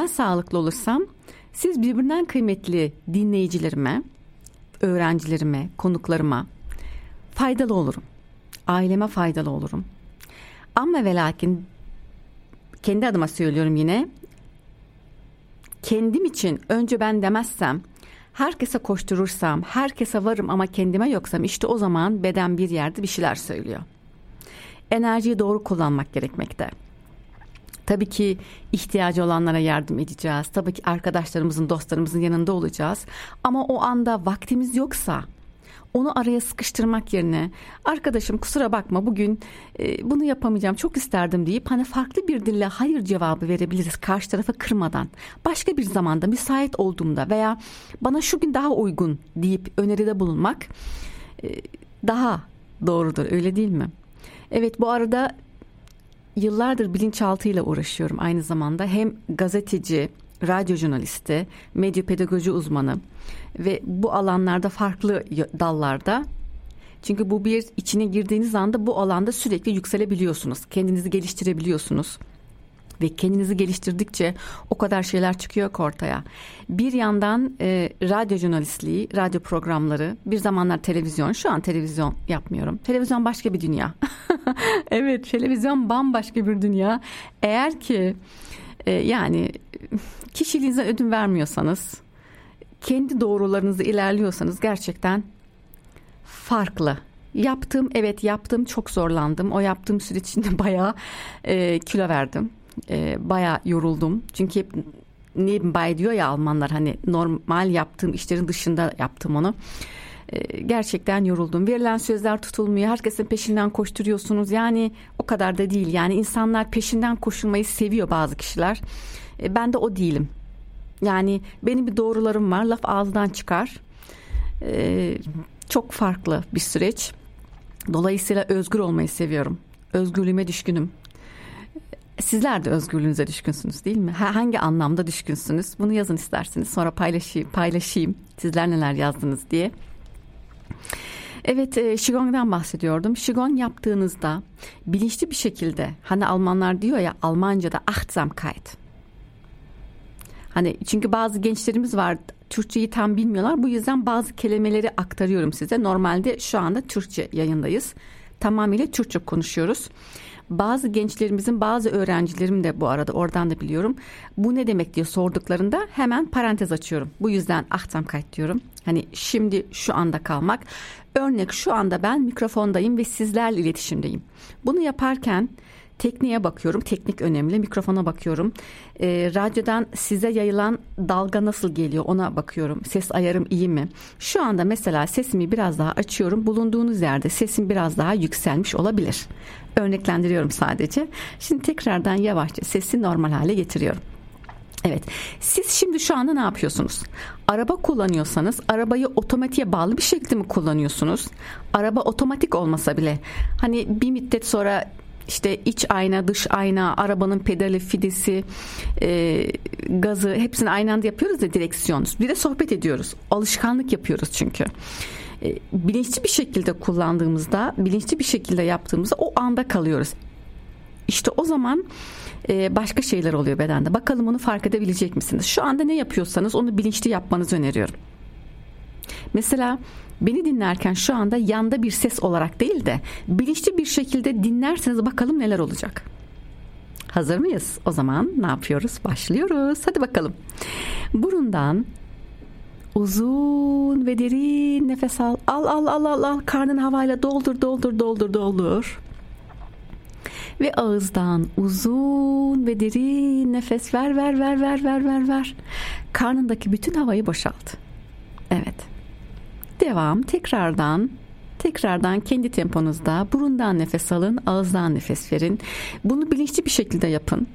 ben sağlıklı olursam siz birbirinden kıymetli dinleyicilerime, öğrencilerime, konuklarıma faydalı olurum. Aileme faydalı olurum. Ama ve lakin kendi adıma söylüyorum yine, kendim için önce ben demezsem, herkese koşturursam, herkese varım ama kendime yoksam, işte o zaman beden bir yerde bir şeyler söylüyor. Enerjiyi doğru kullanmak gerekmekte. Tabii ki ihtiyacı olanlara yardım edeceğiz. Tabii ki arkadaşlarımızın, dostlarımızın yanında olacağız. Ama o anda vaktimiz yoksa onu araya sıkıştırmak yerine arkadaşım kusura bakma bugün bunu yapamayacağım çok isterdim deyip hani farklı bir dille hayır cevabı verebiliriz karşı tarafı kırmadan. Başka bir zamanda müsait olduğumda veya bana şu gün daha uygun deyip öneride bulunmak daha doğrudur, öyle değil mi? Evet, bu arada yıllardır bilinçaltıyla uğraşıyorum aynı zamanda. Hem gazeteci, radyo jurnalisti, medya pedagoji uzmanı ve bu alanlarda farklı dallarda. Çünkü bu bir içine girdiğiniz anda bu alanda sürekli yükselebiliyorsunuz. Kendinizi geliştirebiliyorsunuz. Ve kendinizi geliştirdikçe o kadar şeyler çıkıyor ki ortaya. Bir yandan radyo jurnalistliği, radyo programları, bir zamanlar televizyon. Şu an televizyon yapmıyorum. Televizyon başka bir dünya. Evet, televizyon bambaşka bir dünya. Eğer ki yani kişiliğinize ödün vermiyorsanız, kendi doğrularınızı ilerliyorsanız gerçekten farklı. Yaptım, çok zorlandım. O yaptığım süreç içinde bayağı kilo verdim. Bayağı yoruldum. Çünkü hep nebenbei diyor ya Almanlar, hani normal yaptığım işlerin dışında yaptım onu. Gerçekten yoruldum. Verilen sözler tutulmuyor. Herkesin peşinden koşturuyorsunuz. Yani o kadar da değil. Yani insanlar peşinden koşulmayı seviyor bazı kişiler. Ben de o değilim. Yani benim bir doğrularım var. Laf ağızdan çıkar. Çok farklı bir süreç. Dolayısıyla özgür olmayı seviyorum. Özgürlüğüme düşkünüm. Sizler de özgürlüğünüze düşkünsünüz değil mi? Hangi anlamda düşkünsünüz? Bunu yazın isterseniz. Sonra paylaşayım. Sizler neler yazdınız diye. Evet, Qigong'dan bahsediyordum. Qigong yaptığınızda bilinçli bir şekilde, hani Almanlar diyor ya Almanca'da Achtsamkeit. Hani çünkü bazı gençlerimiz var, Türkçeyi tam bilmiyorlar. Bu yüzden bazı kelimeleri aktarıyorum size. Normalde şu anda Türkçe yayındayız. Tamamıyla Türkçe konuşuyoruz. Bazı gençlerimizin, bazı öğrencilerim de bu arada oradan da biliyorum. Bu ne demek diye sorduklarında hemen parantez açıyorum. Bu yüzden Achtsamkeit diyorum. Hani şimdi şu anda kalmak. Örnek şu anda ben mikrofondayım ve sizlerle iletişimdeyim. Bunu yaparken tekniğe bakıyorum. Teknik önemli. Mikrofona bakıyorum. Radyodan size yayılan dalga nasıl geliyor ona bakıyorum. Ses ayarım iyi mi? Şu anda mesela sesimi biraz daha açıyorum. Bulunduğunuz yerde sesim biraz daha yükselmiş olabilir. Örneklendiriyorum sadece. Şimdi tekrardan yavaşça sesi normal hale getiriyorum. Evet. Siz şimdi şu anda ne yapıyorsunuz? Araba kullanıyorsanız arabayı otomatiğe bağlı bir şekilde mi kullanıyorsunuz? Araba otomatik olmasa bile hani bir müddet sonra İşte iç ayna, dış ayna, arabanın pedali, fidesi, gazı hepsini aynı anda yapıyoruz ya, direksiyon. Bir de sohbet ediyoruz. Alışkanlık yapıyoruz çünkü. Bilinçli bir şekilde kullandığımızda, bilinçli bir şekilde yaptığımızda o anda kalıyoruz. İşte o zaman başka şeyler oluyor bedende. Bakalım onu fark edebilecek misiniz? Şu anda ne yapıyorsanız onu bilinçli yapmanızı öneriyorum. Mesela beni dinlerken şu anda yanda bir ses olarak değil de bilinçli bir şekilde dinlerseniz bakalım neler olacak. Hazır mıyız? O zaman ne yapıyoruz? Başlıyoruz. Hadi bakalım. Burundan uzun ve derin nefes al. Al. Karnını havayla doldur. Ve ağızdan uzun ve derin nefes ver. Karnındaki bütün havayı boşalt. Evet. Devam. Tekrardan kendi temponuzda burundan nefes alın, ağızdan nefes verin. Bunu bilinçli bir şekilde yapın.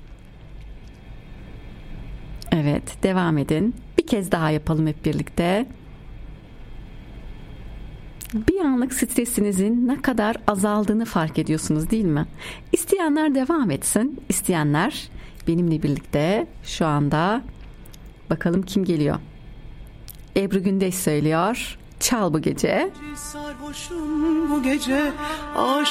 Evet, devam edin. Bir kez daha yapalım hep birlikte. Bir anlık stresinizin ne kadar azaldığını fark ediyorsunuz değil mi? İsteyenler devam etsin. İsteyenler benimle birlikte şu anda bakalım kim geliyor? Ebru Gündeş söylüyor. Çal bu gece. Sarhoşum bu gece,